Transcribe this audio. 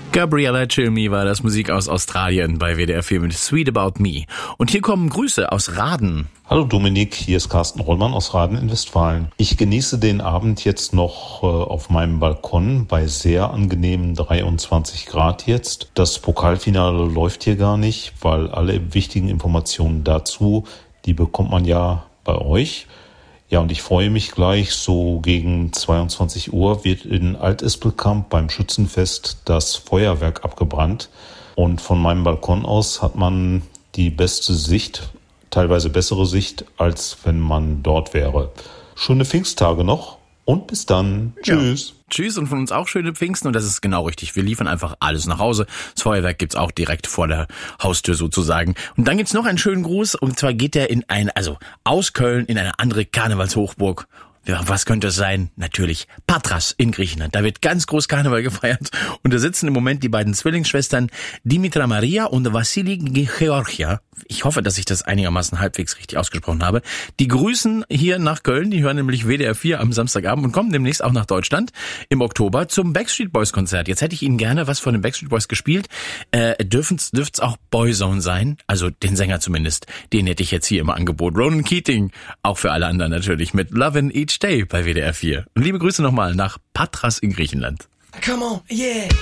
Gabriella Cilmi war das Musik aus Australien bei WDR 4 mit Sweet About Me. Und hier kommen Grüße aus Raden. Hallo Dominik, hier ist Carsten Rollmann aus Raden in Westfalen. Ich genieße den Abend jetzt noch auf meinem Balkon bei sehr angenehmen 23 Grad jetzt. Das Pokalfinale läuft hier gar nicht, weil alle wichtigen Informationen dazu, die bekommt man ja bei euch. Ja, und ich freue mich gleich, so gegen 22 Uhr wird in Alt-Ispelkamp beim Schützenfest das Feuerwerk abgebrannt. Und von meinem Balkon aus hat man die beste Sicht, teilweise bessere Sicht, als wenn man dort wäre. Schöne Pfingsttage noch und bis dann. Tschüss. Ja. Tschüss und von uns auch schöne Pfingsten und das ist genau richtig. Wir liefern einfach alles nach Hause. Das Feuerwerk gibt's auch direkt vor der Haustür sozusagen. Und dann gibt's noch einen schönen Gruß und zwar geht der aus Köln in eine andere Karnevalshochburg. Ja, was könnte es sein? Natürlich Patras in Griechenland. Da wird ganz groß Karneval gefeiert und da sitzen im Moment die beiden Zwillingsschwestern Dimitra Maria und Vassili Georgia. Ich hoffe, dass ich das einigermaßen halbwegs richtig ausgesprochen habe. Die grüßen hier nach Köln, die hören nämlich WDR 4 am Samstagabend und kommen demnächst auch nach Deutschland im Oktober zum Backstreet Boys Konzert. Jetzt hätte ich Ihnen gerne was von den Backstreet Boys gespielt. Dürft's auch Boyzone sein, also den Sänger zumindest. Den hätte ich jetzt hier im Angebot. Ronan Keating, auch für alle anderen natürlich, mit Lovin' Each Day bei WDR 4. Und liebe Grüße nochmal nach Patras in Griechenland. Come on, yeah.